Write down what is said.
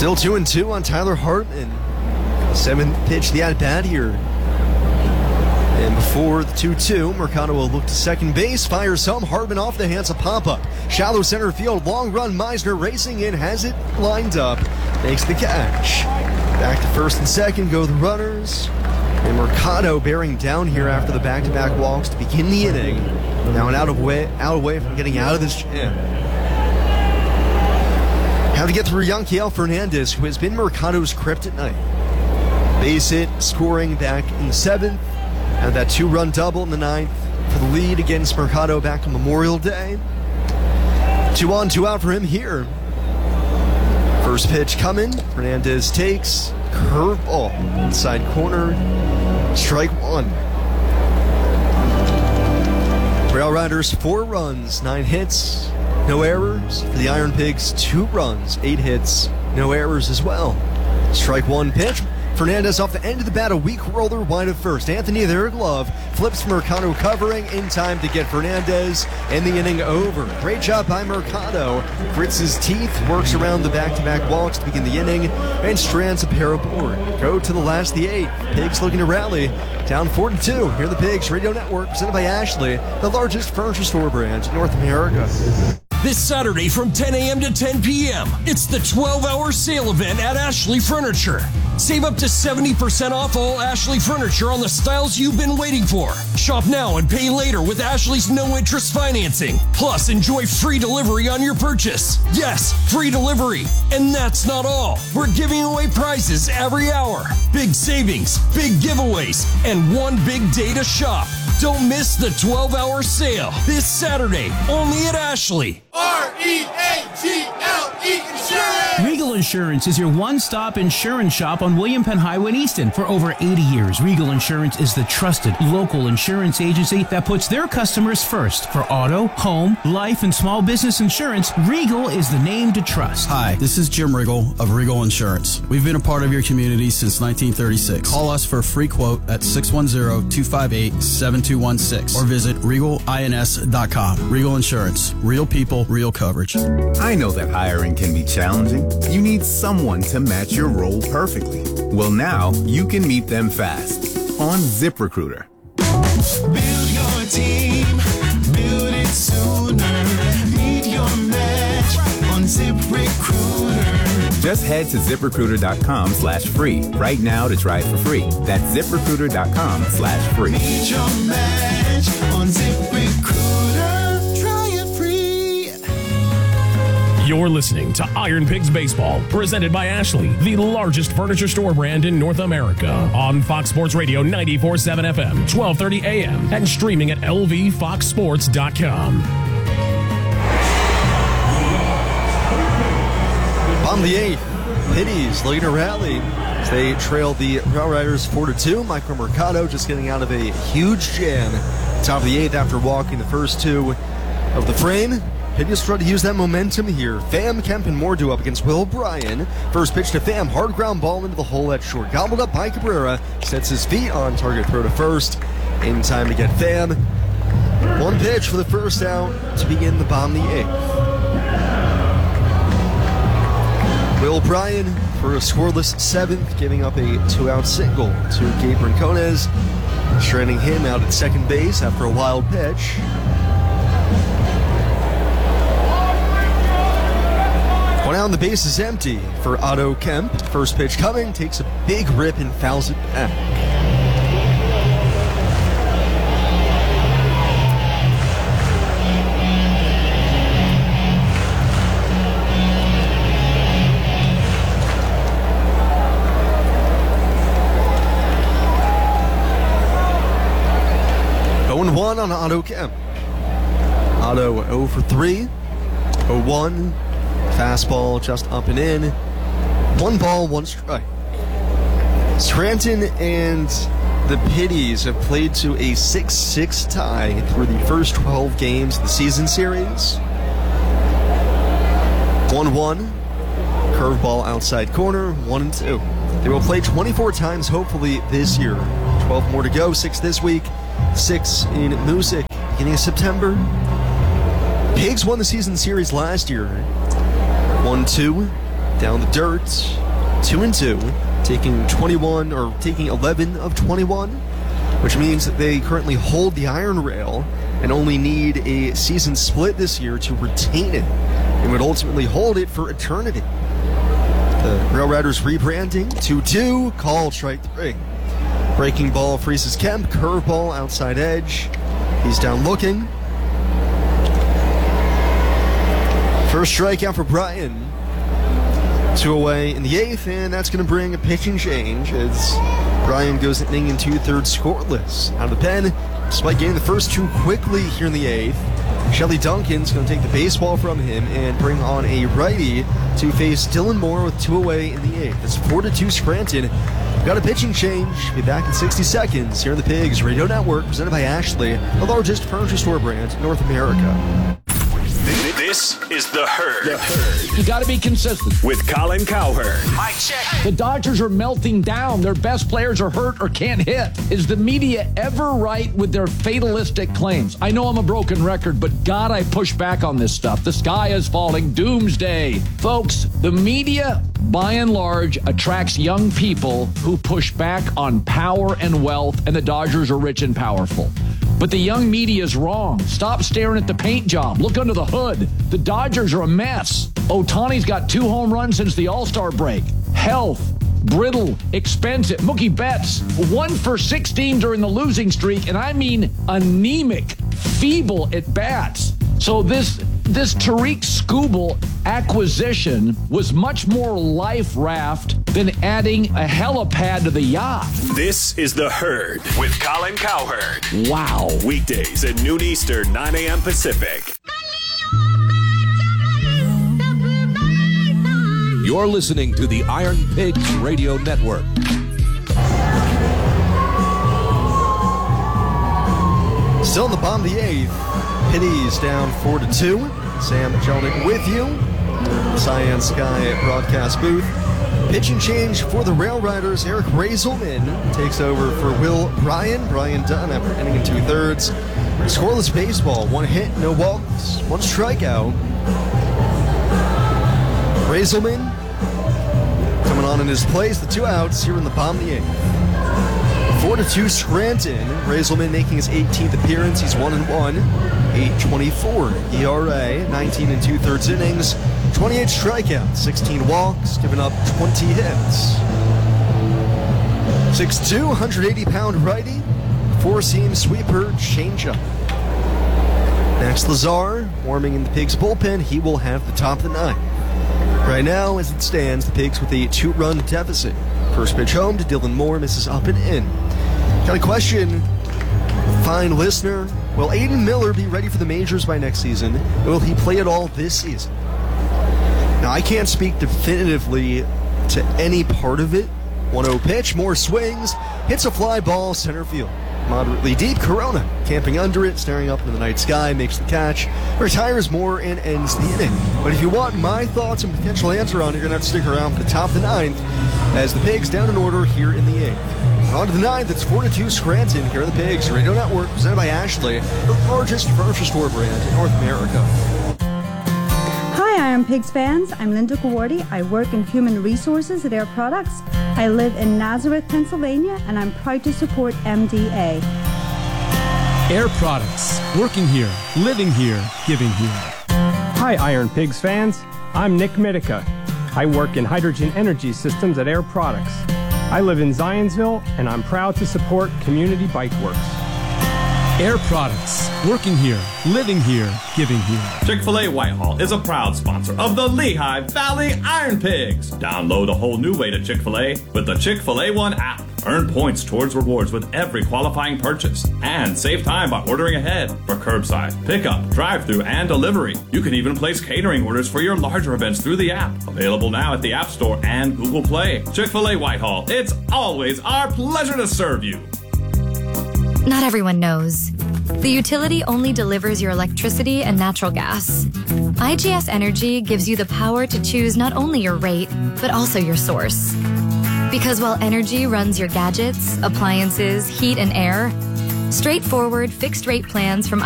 Still 2-2 on Tyler Hartman. Seventh pitch, the at-bat here. And before the 2-2, Mercado will look to second base, fires home. Hartman off the hands, a pop-up. Shallow center field, long run. Meisner racing in, has it lined up, makes the catch. Back to first and second go the runners. And Mercado bearing down here after the back-to-back walks to begin the inning. Now an out of way from getting out of this jam. How to get through Yanquiel Fernandez, who has been Mercado's kryptonite. Base hit, scoring back in the seventh. Had that two-run double in the ninth for the lead against Mercado back on Memorial Day. 2 on, 2 out for him here. First pitch coming. Fernandez takes. Curveball inside corner. Strike one. Rail Riders 4 runs, 9 hits, no errors. For the Iron Pigs 2 runs, 8 hits, no errors as well. Strike one pitch. Fernandez off the end of the bat, a weak roller wide of first. Anthony their glove flips Mercado covering in time to get Fernandez and the inning over. Great job by Mercado. Fritz's teeth works around the back-to-back walks to begin the inning and strands a pair aboard. Go to the last, the 8th. Pigs looking to rally. Down 4-2. Here are the Pigs Radio Network presented by Ashley, the largest furniture store brand in North America. This Saturday from 10 a.m. to 10 p.m., it's the 12-hour sale event at Ashley Furniture. Save up to 70% off all Ashley Furniture on the styles you've been waiting for. Shop now and pay later with Ashley's no-interest financing. Plus, enjoy free delivery on your purchase. Yes, free delivery. And that's not all. We're giving away prizes every hour. Big savings, big giveaways, and one big day to shop. Don't miss the 12-hour sale this Saturday, only at Ashley. R-E-A-G-L-E Insurance! Regal Insurance is your one-stop insurance shop on William Penn Highway in Easton. For over 80 years, Regal Insurance is the trusted local insurance agency that puts their customers first. For auto, home, life, and small business insurance, Regal is the name to trust. Hi, this is Jim Riggle of Regal Insurance. We've been a part of your community since 1936. Call us for a free quote at 610-258-7216 or visit regalins.com. Regal Insurance. Real people, real coverage. I know that hiring can be challenging. You need someone to match your role perfectly. Well, now you can meet them fast on ZipRecruiter. Build your team, build it sooner. Meet your match on ZipRecruiter. Just head to ZipRecruiter.com/free right now to try it for free. That's ZipRecruiter.com/free. Meet your match on ZipRecruiter. Try it free. You're listening to Iron Pigs Baseball, presented by Ashley, the largest furniture store brand in North America. On Fox Sports Radio 94.7 FM, 1230 AM, and streaming at lvfoxsports.com. On the 8th, Pitties looking to rally as they trail the Rail Riders 4-2. Michael Mercado just getting out of a huge jam. Top of the 8th after walking the first 2 of the frame. Pitties try to use that momentum here. Pham Kemp and Moore do up against Will Bryan. First pitch to Pham, hard ground ball into the hole at short. Gobbled up by Cabrera, sets his feet on target throw to first. In time to get Pham. One pitch for the first out to begin the bottom of the 8th. Will Bryan for a scoreless 7th, giving up a 2-out single to Gabe Rincones, stranding him out at second base after a wild pitch. One out, and the base is empty for Otto Kemp. First pitch coming, takes a big rip and fouls it back. One on Otto Kemp. Otto 0 for 3, 0-1. Fastball just up and in. 1 ball, 1 strike. Scranton and the Pitties have played to a 6-6 tie through the first 12 games of the season series. 1-1. Curveball outside corner, 1-2. They will play 24 times hopefully this year. 12 more to go, 6 this week. 6 in Moosic, beginning of September. Pigs won the season series last year. 1-2. down the dirt, 2-2, taking 11 of 21, which means that they currently hold the Iron Rail and only need a season split this year to retain it, and would ultimately hold it for eternity. The Rail Riders rebranding, 2-2, call strike 3. Breaking ball freezes Kemp, curveball outside edge. He's down looking. First strikeout for Bryan. 2 away in the 8th, and that's going to bring a pitching change as Bryan goes inning and 2/3 scoreless. Out of the pen, despite getting the first 2 quickly here in the 8th, Shelly Duncan's going to take the baseball from him and bring on a righty to face Dylan Moore with 2 away in the 8th. It's 4-2 Scranton. We've got a pitching change. Be back in 60 seconds here on the Pigs Radio Network, presented by Ashley, the largest furniture store brand in North America. This is The Herd. The Herd. You got to be consistent. With Colin Cowherd. Mic check. The Dodgers are melting down. Their best players are hurt or can't hit. Is the media ever right with their fatalistic claims? I know I'm a broken record, but God, I push back on this stuff. The sky is falling. Doomsday. Folks, the media, by and large, attracts young people who push back on power and wealth, and the Dodgers are rich and powerful. But the young media is wrong. Stop staring at the paint job. Look under the hood. The Dodgers are a mess. Ohtani's got 2 home runs since the All-Star break. Health, brittle, expensive. Mookie Betts, 1 for 16 during the losing streak, and I mean anemic, feeble at bats. So this Tariq Skubal acquisition was much more life raft than adding a helipad to the yacht. This is The Herd with Colin Cowherd. Wow. Weekdays at noon Eastern, 9 a.m. Pacific. You're listening to the Iron Pigs Radio Network. Still in the bottom of the 8th. Pitties down 4-2. Sam Jelinek with you. Cyan Sky Broadcast booth. Pitching change for the Rail Riders. Eric Raiselman takes over for Will Bryan. Bryan done after inning and 2/3. Scoreless baseball. 1 hit, no walks, 1 strikeout. Raiselman coming on in his place. The 2 outs here in the bottom of the 8th. 4-2 Scranton. Raiselman making his 18th appearance. He's 1-1. 8.24 ERA. 19 and 2/3 innings. 28 strikeouts. 16 walks. Giving up 20 hits. 6'2", 180-pound righty. 4-seam sweeper changeup. Max Lazar warming in the Pigs bullpen. He will have the top of the 9th. Right now, as it stands, the Pigs with a 2-run deficit. First pitch home to Dylan Moore, misses up and in. Got a question, fine listener. Will Aiden Miller be ready for the majors by next season? And will he play at all this season? Now, I can't speak definitively to any part of it. 1-0 pitch, Moore swings, hits a fly ball center field. Moderately deep, Corona camping under it, staring up into the night sky, makes the catch, retires Moore, and ends the inning. But if you want my thoughts and potential answer on it, you're going to have to stick around for the top of the 9th as the Pigs down in order here in the 8th. On to the 9th, it's 4-2 Scranton here on the Pigs Radio Network, presented by Ashley, the largest furniture store brand in North America. Hi, Iron Pigs fans. I'm Linda Kawardi. I work in human resources at Air Products. I live in Nazareth, Pennsylvania, and I'm proud to support MDA. Air Products. Working here, living here, giving here. Hi, Iron Pigs fans. I'm Nick Mitica. I work in hydrogen energy systems at Air Products. I live in Zionsville, and I'm proud to support Community Bike Works. Air Products. Working here, living here, giving here. Chick-fil-A Whitehall is a proud sponsor of the Lehigh Valley Iron Pigs. Download a whole new way to Chick-fil-A with the Chick-fil-A One app. Earn points towards rewards with every qualifying purchase. And save time by ordering ahead for curbside, pickup, drive-thru, and delivery. You can even place catering orders for your larger events through the app. Available now at the App Store and Google Play. Chick-fil-A Whitehall. It's always our pleasure to serve you. Not everyone knows. The utility only delivers your electricity and natural gas. IGS Energy gives you the power to choose not only your rate, but also your source. Because while energy runs your gadgets, appliances, heat, and air, straightforward fixed rate plans from